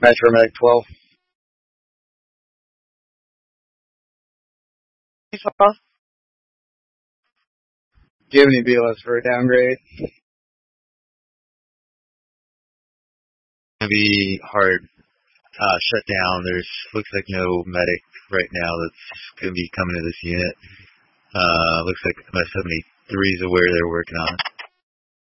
Metromech 12. Do you have any BLS for a downgrade? Gonna be hard shut down. There's looks like no medic right now that's gonna be coming to this unit. Looks like MS-73 is where they're working on it.